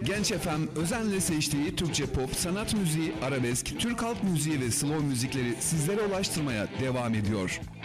Genç FM özenle seçtiği Türkçe pop, sanat müziği, arabesk, Türk halk müziği ve slow müzikleri sizlere ulaştırmaya devam ediyor.